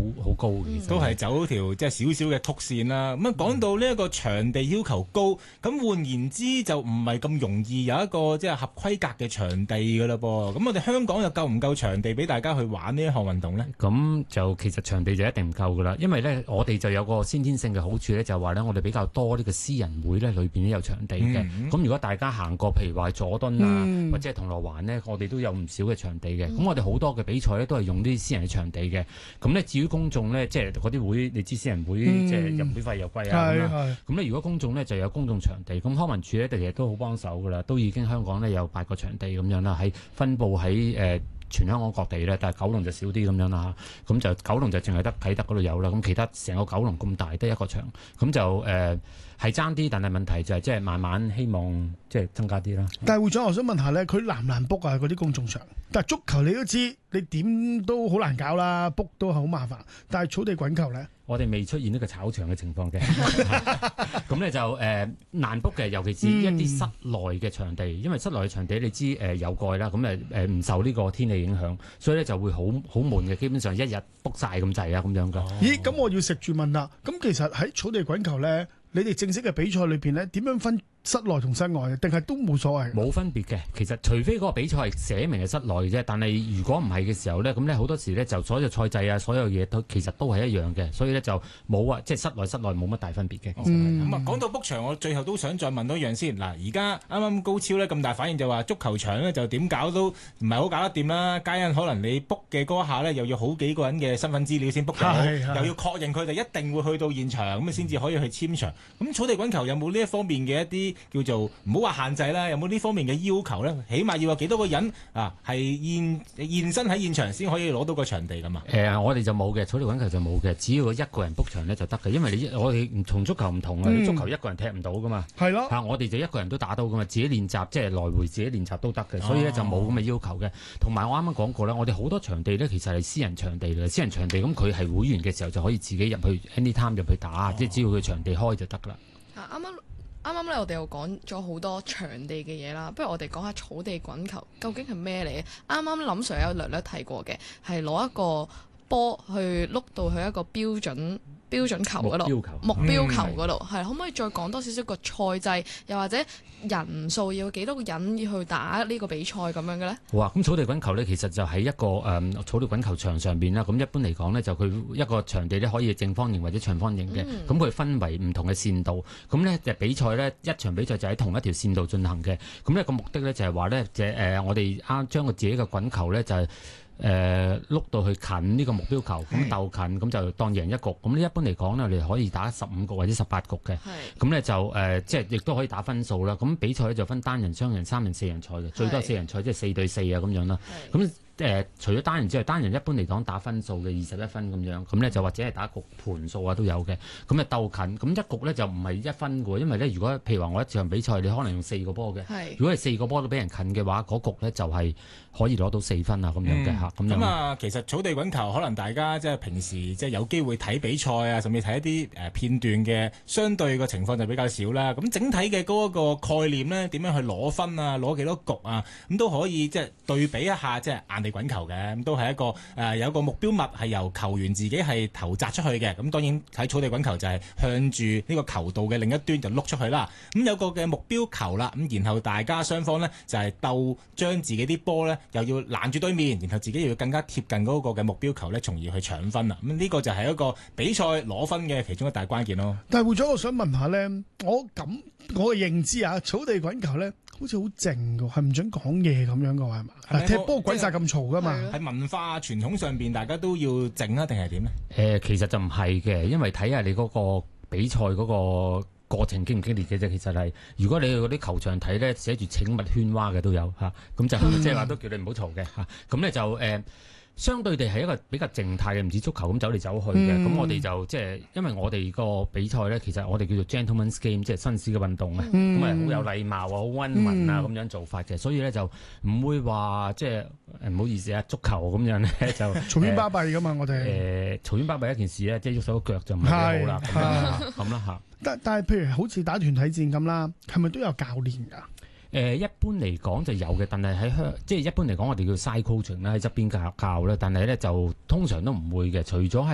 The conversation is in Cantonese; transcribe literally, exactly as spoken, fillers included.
好高嘅， 嗯、 都係走條即係少少嘅曲線啦。咁啊講到呢一個場地要求高，咁換言之就唔係咁容易有一個即係合規格嘅場地㗎啦噃。咁我哋香港又夠唔夠場地俾大家去玩呢一項運動呢？ 咁就其實場地就一定唔夠㗎啦，因為咧我哋就有個先天性嘅好處咧，就係話咧我哋比較多呢個私人會咧裏邊都有場地嘅。咁、嗯、如果大家行過譬如話佐敦啊、嗯、或者係銅鑼灣呢，我哋都有唔少嘅場地嘅。咁、嗯、我哋好多嘅比賽咧都係用啲私人嘅場地嘅。咁咧至於公眾咧，即係嗰啲會，你知私人會、嗯、即係入會費又貴啊咁啦。咁咧如果公眾咧就有公眾場地，咁康文署咧其實都好幫手㗎啦，都已經香港咧有八個場地咁樣啦，喺分佈喺誒。呃全香港各地咧，但係九龍就少啲咁樣啦嚇，咁就九龍就淨係得啟德嗰度有啦，咁其他成個九龍咁大得一個場，咁就誒係爭啲，但係問題就係即係慢慢希望即係增加啲啦。 但係會長，我想問下咧，佢難唔難 book 啊？嗰啲公眾場，但係足球你都知，你點都好難搞啦 ，book 都係好麻煩。但係草地滾球咧？ 我哋未出現呢個炒場嘅情況嘅，咁咧就誒、呃、難 book 嘅，尤其是一啲室內嘅場地，嗯、因為室內嘅場地你知誒、呃、有蓋啦，咁誒誒唔受呢個天氣影響，所以咧就會好好悶嘅，基本上一日 book 晒咁滯啊咁樣噶。 哦、咦？咁我要食住問啦，咁其實喺草地滾球咧，你哋正式嘅比賽裏邊咧，點樣分室內同室外，定係都冇所謂？ 冇分別嘅，其實除非嗰個比賽係寫明係室內嘅啫，但係如果唔係嘅時候咧，咁咧好多時咧就所有賽制啊，所有嘢都其實都係一樣嘅，所以咧就冇話即係室內室內冇乜大分別嘅。 咁啊講到 book 場，我最後都想再問多一樣先。嗱，而家啱啱高超咧咁大反應就話足球場咧就點搞都唔係好搞得掂啦，皆因可能你 book 嘅嗰下咧又要好幾個人嘅身份資料先 book 到，又要確認佢哋一定會去到現場咁啊先至可以去簽場。咁草地滾球有冇呢一方面嘅一啲叫做唔好話限制啦，有冇呢方面嘅要求咧？起碼要有幾多個人啊，係現現身喺現場先可以攞到個場地噶嘛？ 誒、呃，我哋就冇嘅，草地滾球就冇嘅，只要一個人 book 場咧就得嘅，因為你我哋同足球唔同啊，嗯、足球一個人踢唔到噶嘛。係咯。嚇，我哋就一個人都打到噶嘛，自己練習即係來回自己練習都得嘅，所以咧就冇咁嘅要求嘅。同埋我啱啱講過啦，我哋好多場地咧其實係私人場地嘅，私人場地咁佢係會員嘅時候就可以自己入去 anytime 入去打，哦、即係只要佢場地開就得啦。 啊，啱啱。啱啱咧，我哋又講咗好多場地嘅嘢啦，不如我哋講下草地滾球究竟係咩嚟嘅？啱啱林 Sir 有略略提過嘅，係攞一個波去碌到去一個標準標準球嗰度，目標球嗰度，係、嗯、可唔可以再講多少少個賽制，又或者人數要幾多個人要去打呢個比賽咁樣嘅咧？ 好啊，咁草地滾球咧，其實就喺一個誒、嗯、草地滾球場上邊啦。咁一般嚟講咧，就佢一個場地咧可以正方形或者長方形嘅。咁佢、嗯、分為唔同嘅線度。咁咧就比賽咧，一場比賽就喺同一條線度進行嘅。咁呢個目的咧就係話咧，就誒、呃、我哋啱將個自己嘅滾球咧就係、是。誒碌、呃、到去近呢個目標球，咁鬥近咁就當贏一局。咁呢一般嚟講呢，我哋可以打十五局或者十八局嘅。咁呢是就誒、呃，即係亦都可以打分數啦。咁比賽咧就分單人、雙人、三人、四人賽嘅，是最多四人賽，即係四對四啊咁樣啦。咁誒是、呃，除咗單人之外，單人一般嚟講打分數嘅二十一分咁樣。咁呢就或者係打局盤數啊都有嘅。咁啊鬥近，咁一局呢就唔係一分嘅，因為呢，如果譬如話我一場比賽，你可能用四個波嘅。是如果係四個波都俾人近嘅話，嗰局呢就係、是。可以攞到四分啊咁樣嘅嚇，咁咁啊，其實草地滾球可能大家即係平時即係有機會睇比賽啊，甚至睇一啲誒片段嘅，相對個情況就比較少啦。咁整體嘅嗰個概念咧，點樣去攞分啊，攞幾多局啊，咁都可以即係對比一下，即係硬地滾球嘅，咁都係一個誒、呃、有一個目標物係由球員自己係投擲出去嘅。咁當然喺草地滾球就係向住呢個球道嘅另一端就碌出去啦。咁有個嘅目標球啦，咁然後大家雙方呢，就係鬥將自己啲波咧。又要攔住對面，然後自己又要更加貼近嗰個嘅目標球咧，從而去搶分啦。咁呢個就係一個比賽攞分嘅其中一大關鍵咯。 但係會長，我想問下咧，我咁我嘅認知啊，草地滾球咧好似好靜㗎，係唔準講嘢咁樣㗎係嘛？係踢波鬼晒咁嘈㗎嘛？ 喺文化傳統上邊，大家都要靜啊，定係點咧？ 誒、呃，其實就唔係嘅，因為睇下你嗰個比賽嗰個過程激唔激烈嘅啫。其實係，如果你去嗰啲球場睇咧，寫住請勿喧嘩嘅都有嚇，咁就即係話都叫你唔好嘈嘅嚇。咁咧就誒。呃相對地係一個比較靜態嘅，唔似足球咁走嚟走去嘅。咁、嗯、我哋就即係，因為我哋個比賽咧，其實我哋叫做 gentleman's game，即係紳士嘅運動啊。咁啊好有禮貌啊，好溫文啊咁樣做法嘅，所以咧就唔會話即係唔好意思啊，足球咁樣咧就嘈喧巴閉噶嘛，我哋誒嘈喧巴閉一件事咧，即係喐手腳就唔係幾好啦。咁啦嚇。但但係譬如好似打團體戰咁啦，係咪都有教練㗎？ 誒、呃、一般嚟講就有嘅，但係喺香即係一般嚟講，我哋叫 side coaching 啦，喺側邊教教啦，但係咧就通常都唔會嘅，除咗係。